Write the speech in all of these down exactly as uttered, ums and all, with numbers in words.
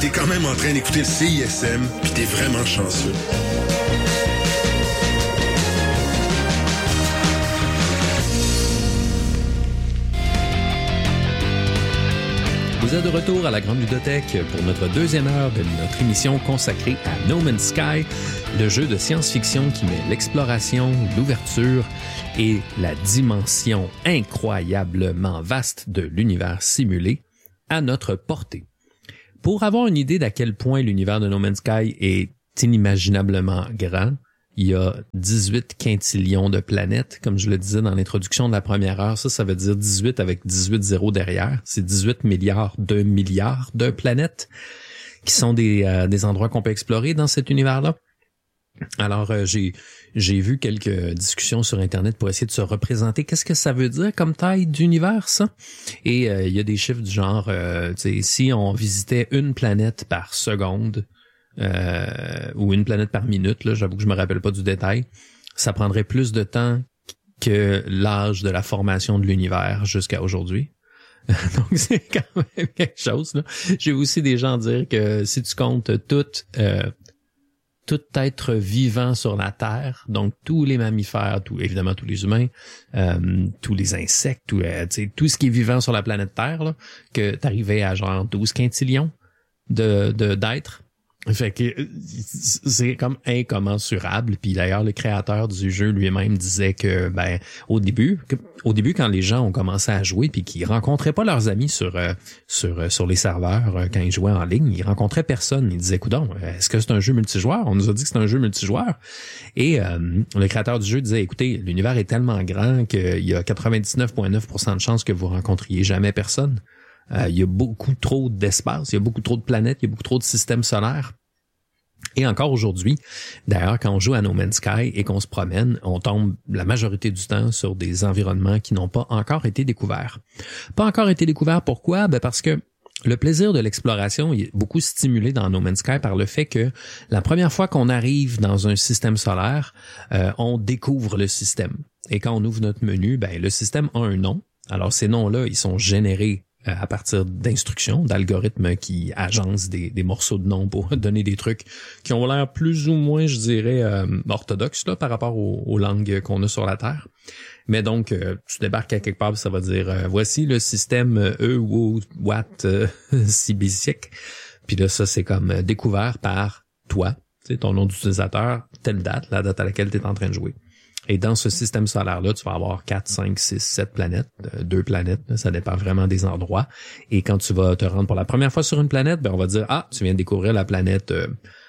t'es quand même en train d'écouter le C I S M, puis t'es vraiment chanceux. Vous êtes de retour à la Grande Ludothèque pour notre deuxième heure de notre émission consacrée à No Man's Sky, le jeu de science-fiction qui met l'exploration, l'ouverture et la dimension incroyablement vaste de l'univers simulé à notre portée. Pour avoir une idée d'à quel point l'univers de No Man's Sky est inimaginablement grand, il y a dix-huit quintillions de planètes, comme je le disais dans l'introduction de la première heure. Ça, ça veut dire dix-huit avec dix-huit zéros derrière. C'est dix-huit milliards de milliards de planètes qui sont des, euh, des endroits qu'on peut explorer dans cet univers-là. Alors, euh, j'ai j'ai vu quelques discussions sur Internet pour essayer de se représenter. Qu'est-ce que ça veut dire comme taille d'univers, ça? Et euh, il y a des chiffres du genre, euh, tu sais, si on visitait une planète par seconde, Euh, ou une planète par minute, là, j'avoue que je me rappelle pas du détail, ça prendrait plus de temps que l'âge de la formation de l'univers jusqu'à aujourd'hui. Donc c'est quand même quelque chose, là. J'ai aussi des gens dire que si tu comptes tout, euh, tout être vivant sur la Terre, donc tous les mammifères, tout, évidemment tous les humains, euh, tous les insectes, tout, euh, tout ce qui est vivant sur la planète Terre, là, que t'arrivais à genre douze quintillions de, de, d'êtres. Fait que c'est comme incommensurable. Puis d'ailleurs, le créateur du jeu lui-même disait que ben au début, que, au début quand les gens ont commencé à jouer puis qu'ils rencontraient pas leurs amis sur euh, sur euh, sur les serveurs euh, quand ils jouaient en ligne, ils rencontraient personne. Ils disaient coudonc, est-ce que c'est un jeu multijoueur? On nous a dit que c'est un jeu multijoueur. Et euh, le créateur du jeu disait écoutez, l'univers est tellement grand qu'il y a quatre-vingt-dix-neuf virgule neuf pour cent de chances que vous rencontriez jamais personne. Euh, il y a beaucoup trop d'espace, il y a beaucoup trop de planètes, il y a beaucoup trop de systèmes solaires. Et encore aujourd'hui, d'ailleurs, quand on joue à No Man's Sky et qu'on se promène, on tombe la majorité du temps sur des environnements qui n'ont pas encore été découverts. Pas encore été découverts, pourquoi? Ben parce que le plaisir de l'exploration est beaucoup stimulé dans No Man's Sky par le fait que la première fois qu'on arrive dans un système solaire, euh, on découvre le système. Et quand on ouvre notre menu, ben le système a un nom. Alors ces noms-là, ils sont générés à partir d'instructions, d'algorithmes qui agencent des, des morceaux de noms pour donner des trucs qui ont l'air plus ou moins, je dirais, euh, orthodoxes là, par rapport aux, aux langues qu'on a sur la Terre. Mais donc, euh, tu débarques à quelque part, ça va dire euh, voici le système E ou Watt euh, Sibisic. Puis là, ça, c'est comme euh, découvert par toi, tu sais, ton nom d'utilisateur, telle date, la date à laquelle tu es en train de jouer. Et dans ce système solaire-là, tu vas avoir quatre, cinq, six, sept planètes, deux planètes, là, ça dépend vraiment des endroits. Et quand tu vas te rendre pour la première fois sur une planète, ben on va dire, ah, tu viens de découvrir la planète euh,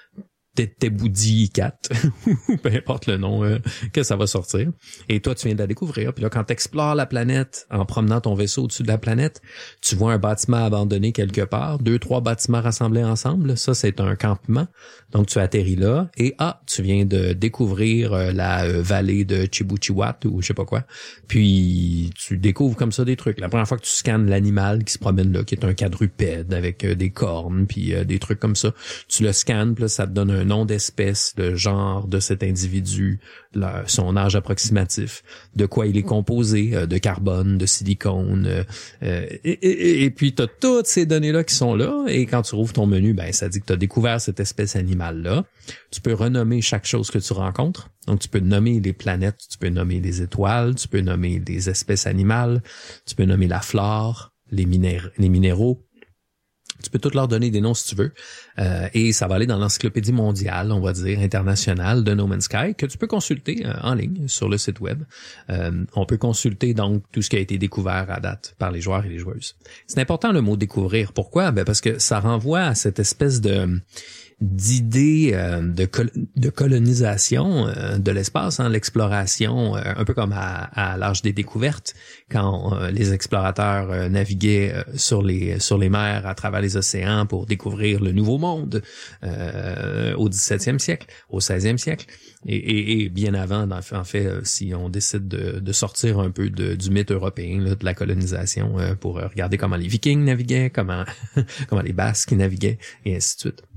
Teboudi quatre, peu importe le nom euh, que ça va sortir. Et toi, tu viens de la découvrir. Puis là, quand tu explores la planète en promenant ton vaisseau au-dessus de la planète, tu vois un bâtiment abandonné quelque part, deux, trois bâtiments rassemblés ensemble. Ça, c'est un campement. Donc, tu atterris là et ah, tu viens de découvrir euh, la euh, vallée de Chibuchiwat ou je sais pas quoi. Puis, tu découvres comme ça des trucs. La première fois que tu scannes l'animal qui se promène là, qui est un quadrupède avec euh, des cornes puis euh, des trucs comme ça, tu le scannes, puis là, ça te donne un nom d'espèce, le genre de cet individu, là, son âge approximatif, de quoi il est composé, euh, de carbone, de silicone, euh, euh, et, et, et puis tu as toutes ces données-là qui sont là, et quand tu rouvres ton menu, ben ça dit que tu as découvert cette espèce animale-là. Tu peux renommer chaque chose que tu rencontres. Donc, tu peux nommer les planètes, tu peux nommer les étoiles, tu peux nommer les espèces animales, tu peux nommer la flore, les, minér- les minéraux. Tu peux toutes leur donner des noms si tu veux. Euh, et ça va aller dans l'encyclopédie mondiale, on va dire, internationale de No Man's Sky, que tu peux consulter euh, en ligne sur le site web. Euh, on peut consulter donc tout ce qui a été découvert à date par les joueurs et les joueuses. C'est important le mot découvrir. Pourquoi? Ben parce que ça renvoie à cette espèce de d'idées euh, de, col- de colonisation euh, de l'espace, hein, l'exploration, euh, un peu comme à, à l'âge des découvertes, quand euh, les explorateurs euh, naviguaient euh, sur les sur les mers à travers les océans pour découvrir le nouveau monde euh, au dix-septième siècle, au seizième siècle, et, et, et bien avant, en fait, euh, si on décide de, de sortir un peu de, du mythe européen, là, de la colonisation, euh, pour regarder comment les Vikings naviguaient, comment comment les Basques naviguaient, et ainsi de suite.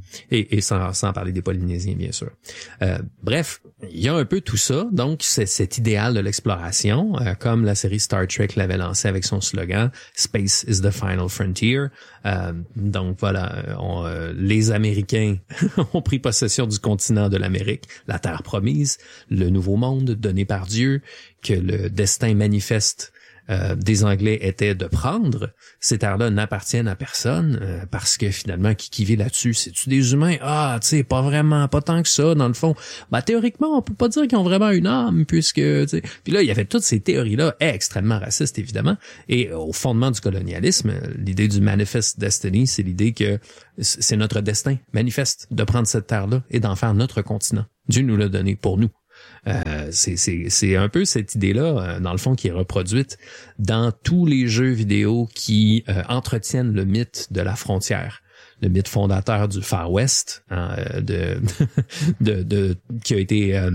Et, et sans, sans parler des Polynésiens, bien sûr. Euh, bref, il y a un peu tout ça. Donc, c'est cet idéal de l'exploration, euh, comme la série Star Trek l'avait lancé avec son slogan « Space is the final frontier euh, ». Donc, voilà, on, euh, les Américains ont pris possession du continent de l'Amérique, la terre promise, le nouveau monde donné par Dieu, que le destin manifeste Euh, des Anglais était de prendre. Ces terres-là n'appartiennent à personne euh, parce que finalement, qui qui vit là-dessus, c'est-tu des humains? Ah, tu sais, pas vraiment, pas tant que ça, dans le fond. Ben, théoriquement, on peut pas dire qu'ils ont vraiment une âme, puisque, tu sais. Puis là, il y avait toutes ces théories-là, extrêmement racistes, évidemment. Et au fondement du colonialisme, l'idée du Manifest Destiny, c'est l'idée que c'est notre destin manifeste de prendre cette terre-là et d'en faire notre continent. Dieu nous l'a donné pour nous. Euh, c'est, c'est, c'est un peu cette idée-là, euh, dans le fond, qui est reproduite dans tous les jeux vidéo qui euh, entretiennent le mythe de la frontière, le mythe fondateur du Far West, hein, de, de, de, qui a été euh,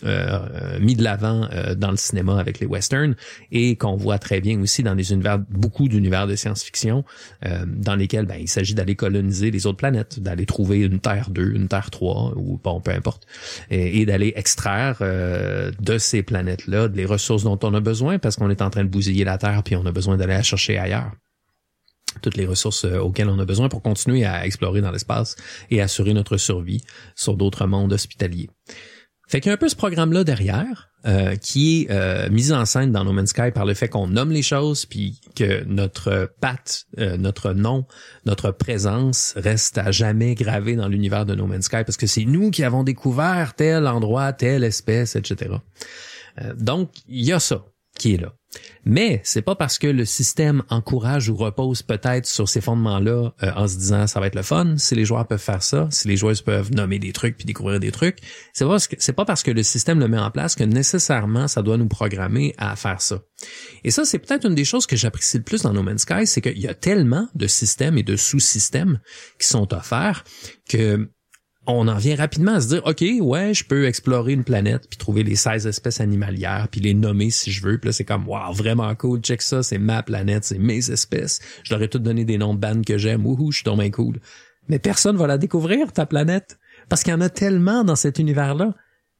euh, mis de l'avant euh, dans le cinéma avec les westerns et qu'on voit très bien aussi dans des univers, beaucoup d'univers de science-fiction, euh, dans lesquels ben, il s'agit d'aller coloniser les autres planètes, d'aller trouver une Terre deux, une Terre trois, ou bon, peu importe, et, et d'aller extraire euh, de ces planètes-là les ressources dont on a besoin parce qu'on est en train de bousiller la Terre puis on a besoin d'aller la chercher ailleurs. Toutes les ressources auxquelles on a besoin pour continuer à explorer dans l'espace et assurer notre survie sur d'autres mondes hospitaliers. Fait qu'il y a un peu ce programme-là derrière, euh, qui est euh, mis en scène dans No Man's Sky par le fait qu'on nomme les choses, puis que notre patte, euh, notre nom, notre présence reste à jamais gravée dans l'univers de No Man's Sky, parce que c'est nous qui avons découvert tel endroit, telle espèce, et cetera. Euh, donc, il y a ça qui est là. Mais c'est pas parce que le système encourage ou repose peut-être sur ces fondements-là euh, en se disant ça va être le fun, si les joueurs peuvent faire ça, si les joueuses peuvent nommer des trucs puis découvrir des trucs, c'est pas parce que c'est pas parce que le système le met en place que nécessairement ça doit nous programmer à faire ça. Et ça, c'est peut-être une des choses que j'apprécie le plus dans No Man's Sky, c'est qu'il y a tellement de systèmes et de sous-systèmes qui sont offerts que on en vient rapidement à se dire, OK, ouais, je peux explorer une planète puis trouver les seize espèces animalières puis les nommer si je veux. Puis là, c'est comme, wow, vraiment cool, check ça, c'est ma planète, c'est mes espèces. Je leur ai toutes donné des noms de bandes que j'aime. Wouhou, je suis tombé cool. Mais personne va la découvrir, ta planète. Parce qu'il y en a tellement dans cet univers-là.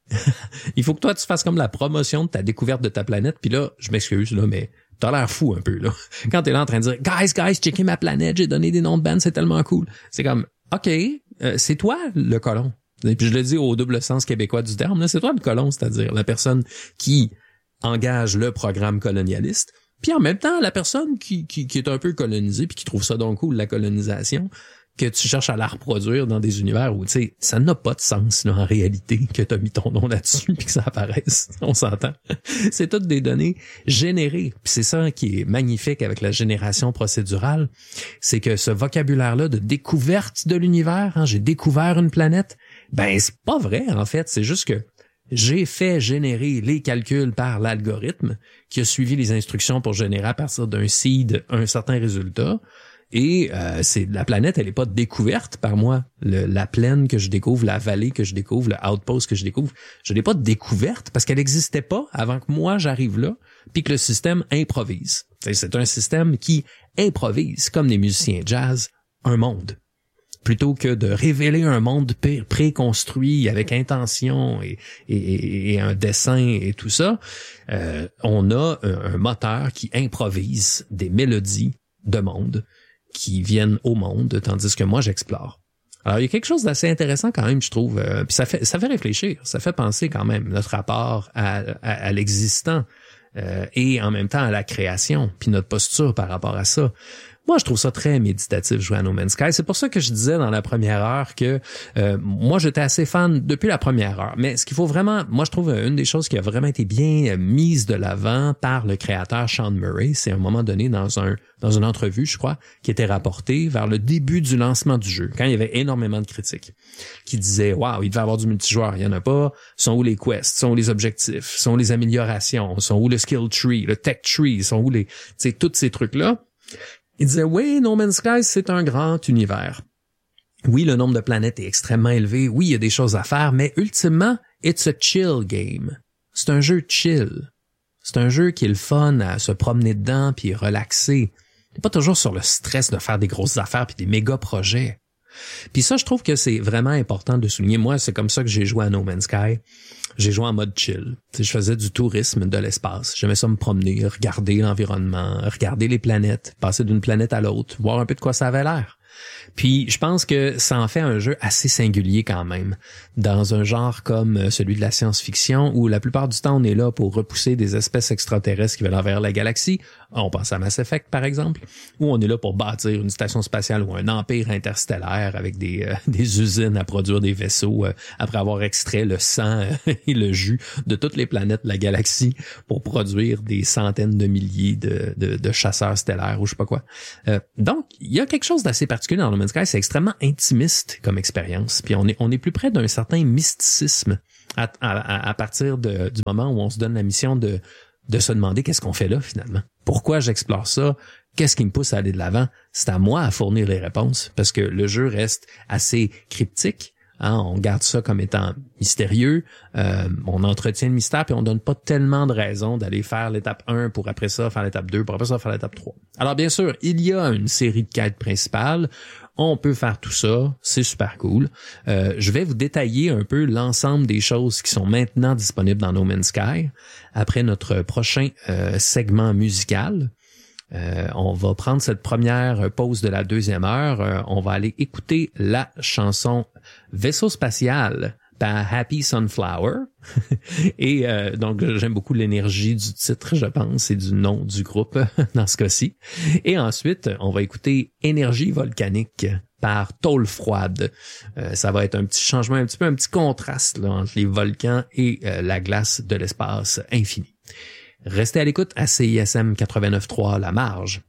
Il faut que toi, tu fasses comme la promotion de ta découverte de ta planète. Puis là, je m'excuse, là, mais t'as l'air fou un peu, là. Quand t'es là en train de dire, guys, guys, checkez ma planète, j'ai donné des noms de bandes, c'est tellement cool. C'est comme, OK, Euh, c'est toi le colon. Et puis je le dis au double sens québécois du terme, là, c'est toi le colon, c'est-à-dire la personne qui engage le programme colonialiste, puis en même temps la personne qui, qui, qui est un peu colonisée puis qui trouve ça donc cool, la colonisation, que tu cherches à la reproduire dans des univers où, tu sais, ça n'a pas de sens, là, en réalité, que t'as mis ton nom là-dessus puis que ça apparaisse. On s'entend. C'est toutes des données générées. Puis c'est ça qui est magnifique avec la génération procédurale. C'est que ce vocabulaire-là de découverte de l'univers, hein, j'ai découvert une planète, ben, c'est pas vrai, en fait. C'est juste que j'ai fait générer les calculs par l'algorithme qui a suivi les instructions pour générer à partir d'un seed un certain résultat. Et euh, c'est la planète, elle est pas découverte par moi. Le, la plaine que je découvre, la vallée que je découvre, le outpost que je découvre, je l'ai pas découverte parce qu'elle n'existait pas avant que moi j'arrive là, puis que le système improvise. C'est, c'est un système qui improvise, comme les musiciens jazz, un monde. Plutôt que de révéler un monde préconstruit avec intention et, et, et un dessin et tout ça, euh, on a un, un moteur qui improvise des mélodies de monde qui viennent au monde, tandis que moi, j'explore. Alors, il y a quelque chose d'assez intéressant quand même, je trouve, euh, puis ça fait ça fait réfléchir, ça fait penser quand même notre rapport à, à, à l'existant euh, et en même temps à la création, puis notre posture par rapport à ça. Moi, je trouve ça très méditatif, jouer à No Man's Sky. C'est pour ça que je disais dans la première heure que euh, moi, j'étais assez fan depuis la première heure. Mais ce qu'il faut vraiment... Moi, je trouve une des choses qui a vraiment été bien mise de l'avant par le créateur Sean Murray, c'est à un moment donné dans un dans une entrevue, je crois, qui était rapportée vers le début du lancement du jeu, quand il y avait énormément de critiques, qui disaient « Wow, il devait y avoir du multijoueur, il y en a pas. Sont où les quests? Sont où les objectifs? Sont où les améliorations? Sont où le skill tree? Le tech tree? Sont où les... » Tu sais, tous ces trucs-là. Il disait, oui, No Man's Sky, c'est un grand univers. Oui, le nombre de planètes est extrêmement élevé. Oui, il y a des choses à faire, mais ultimement, it's a chill game. C'est un jeu chill. C'est un jeu qui est le fun à se promener dedans puis relaxer. T'es pas toujours sur le stress de faire des grosses affaires puis des méga projets. Puis ça, je trouve que c'est vraiment important de souligner. Moi, c'est comme ça que j'ai joué à No Man's Sky. J'ai joué en mode chill. T'sais, je faisais du tourisme de l'espace. J'aimais ça me promener, regarder l'environnement, regarder les planètes, passer d'une planète à l'autre, voir un peu de quoi ça avait l'air. Puis je pense que ça en fait un jeu assez singulier quand même, dans un genre comme celui de la science-fiction où la plupart du temps on est là pour repousser des espèces extraterrestres qui veulent envers la galaxie. On pense à Mass Effect par exemple, où on est là pour bâtir une station spatiale ou un empire interstellaire avec des euh, des usines à produire des vaisseaux euh, après avoir extrait le sang euh, et le jus de toutes les planètes de la galaxie pour produire des centaines de milliers de de, de chasseurs stellaires ou je sais pas quoi. Euh, donc il y a quelque chose d'assez particulier dans No Man's Sky, c'est extrêmement intimiste comme expérience. Puis on est on est plus près d'un certain mysticisme à, à, à partir de, du moment où on se donne la mission de de se demander qu'est-ce qu'on fait là finalement. Pourquoi j'explore ça? Qu'est-ce qui me pousse à aller de l'avant? C'est à moi à fournir les réponses parce que le jeu reste assez cryptique. Hein, on garde ça comme étant mystérieux, euh, on entretient le mystère puis on donne pas tellement de raisons d'aller faire l'étape un pour après ça faire l'étape deux, pour après ça faire l'étape trois. Alors bien sûr, il y a une série de quêtes principales, on peut faire tout ça, c'est super cool. Euh, je vais vous détailler un peu l'ensemble des choses qui sont maintenant disponibles dans No Man's Sky après notre prochain euh, segment musical. Euh, on va prendre cette première pause de la deuxième heure. Euh, on va aller écouter la chanson Vaisseau spatial par Happy Sunflower. Et euh, donc, j'aime beaucoup l'énergie du titre, je pense, et du nom du groupe dans ce cas-ci. Et ensuite, on va écouter Énergie volcanique par Tôle froide. Euh, ça va être un petit changement, un petit peu un petit contraste là, entre les volcans et euh, la glace de l'espace infini. Restez à l'écoute à C I S M quatre-vingt-neuf point trois La Marge.